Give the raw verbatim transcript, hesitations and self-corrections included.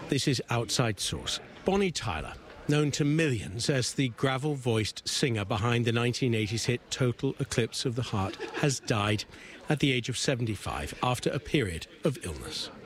This is Outside Source. Bonnie Tyler, known to millions as the gravel-voiced singer behind the nineteen eighties hit Total Eclipse of the Heart, has died at the age of seventy-five after a period of illness.